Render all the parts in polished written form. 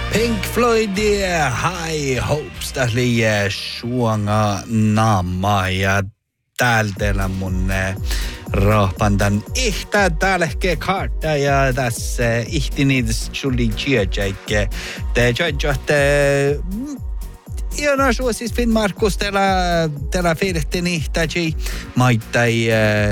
Pink Floyd High Hopes oli suonga naama ja täältä mun rahpandan ihtä täälläkin kartta ja tässä ihtiniitis tuli tjejäikke. Te tjejäitte Iona suosis Finnmarkus tällä fiirettiin ihtäji maittai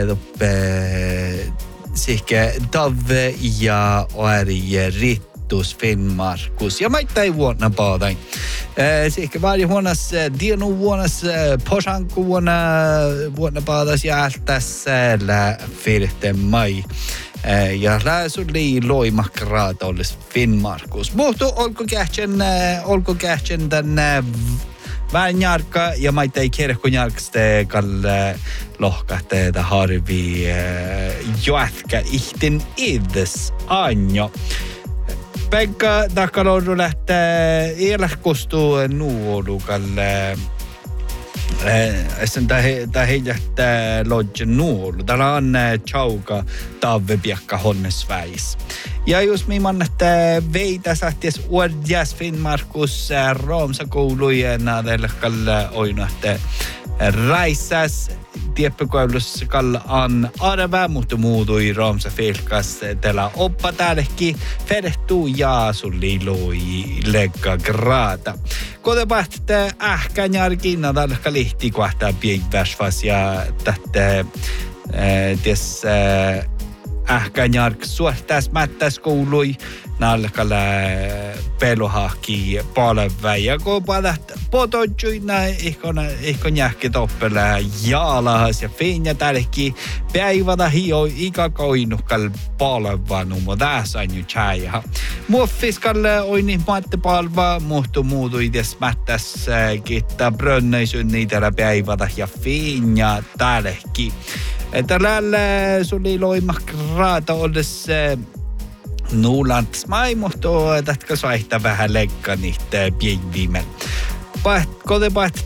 sihke Tave ja Oari Rittus Finnmarkus ja maittai vuonna paadain. Sihke varje vuonnas dienu vuonnas posanku vuonna paadas ja ältäs fiirettiin mai. Ja läsuli loimakraat olisi Finnmarkus. Mutta olko kähtsän tänne väänjarka ja maita ei kerkkunjarkste kalle lohkahte da harvi joätkä ihtin ides anjo. Pekka takaloidu lähtee ielahkustu nuodu kalle sen heijähtää lodgen nuolu. Täällä on chauka tavvepiakka honnesväis. Ja jos me mannatte veitä sähties uudjas Finnmarkus Roomsa koulujen nähdellä oinohte räissäs tieppäkoulussa kalla on arvä, mutta muutui Roomsa filkas täällä oppa täälläkin ferehtuu ja sulli loi legga graata. Kotepähtä ähkänjarkin nähdellä lihti kohtaa pienväsvas ja tähtä ties ähkänjark suhtaas mättäs koului nalkalla pelohahki palvä ja kun palat potojuina ehkä jähki toppela jaalahas ja finja tälki päivätä hio ikä koinukkal palvanu tässä on jo chaja muoffiskalle oini matte palva muutu ides mättäs kitta brönnöisyn niitä päivätä ja finja tälki tällä suli loimakraata olles Nulands mai mutta tätka saihta vähän leikka niitä pienviimel. Kotepaht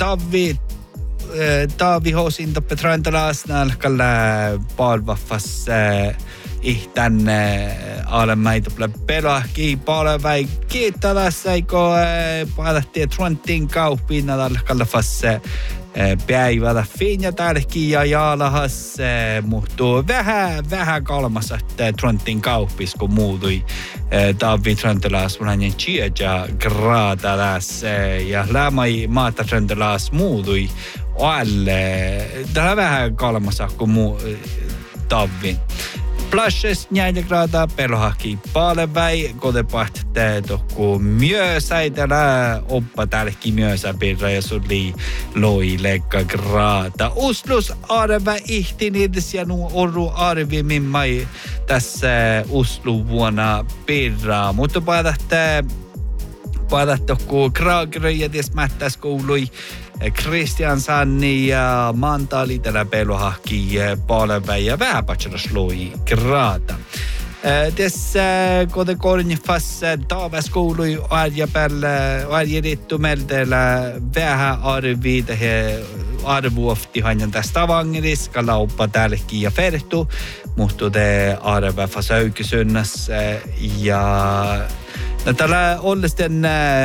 Davi hosin toppe trantalas nalkalla palvaffas ihtän alemai toppe pelahki palvai kiittalas eikö palattiin Trontin kauppiin nalkalla fas päivällä finja tälki ja jaalahas muhtuu vähän kalmas että Trontin kauppis kun muutui Davi Trontalas vuonna tjejä graatalas ja lämai maata Trontalas muutui täällä vähän kalmas kun Davin. Plashes 4 gradaa pelohaki palvai kotepaht tohku myösäitellä oppa tälki myösäpirra ja suli loi lekka graata. Uslus arve ihtiniitis ja nu orru arvimmin mai tässä uslu vuonna pirraa. Mutta padat tohku Krageröjä ties mättäs koului Kristiansanni ja Mantaali tällä pelohahki palve ja vähän patsaras loi graata. Tässä kotekorni fas taavas koului arja rittu meldellä vähän arvi tähän arvuofti hanjan tästä Stavangeris kalauppa tälki ja fertu mutta te arve fas öykysynnas ja tällä ollisten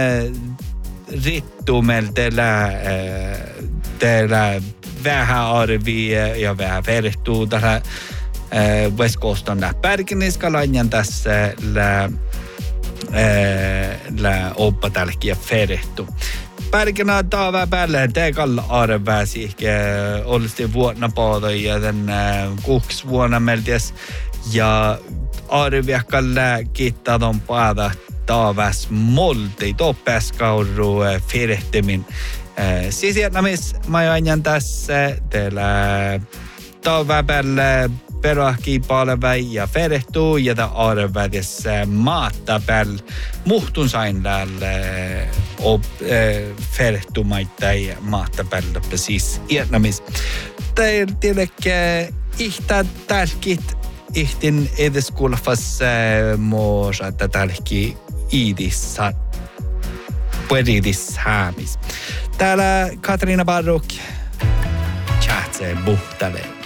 rittumeltellä täällä vähän arvia ja vähän vertuu tällä West Coaston Pärkiniskalanjan tässä oppa tälkiä ferehtu. Pärkinä taavaa päälle teekalla arvääsi ehkä olisi vuonna paada ja tämän 6 vuonna melties ja arviakalla kiittadon paada taavas molti toppaskauru firehtimin. Sisietnamis majanjan tässä teillä taavaa päälle perahki palvei ja ferehtuu ja ta arvedessä maatta päälle muhtun sain lälle ferehtumaittai maatta päälle siis ietnamis. Teilläkin ihtä tälkit ihtin edeskulfas moosa tälki iidissat pueridishaamis. Täällä Katriina Barruk chatsee buhtale.